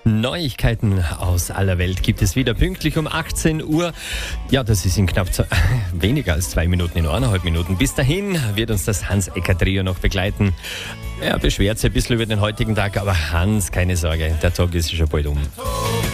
Neuigkeiten aus aller Welt gibt es wieder pünktlich um 18 Uhr. Ja, das ist in knapp weniger als 2 Minuten, in 1,5 Minuten. Bis dahin wird uns das Hans-Ecker-Trio noch begleiten. Er beschwert sich ein bisschen über den heutigen Tag, aber Hans, keine Sorge, der Tag ist schon bald um.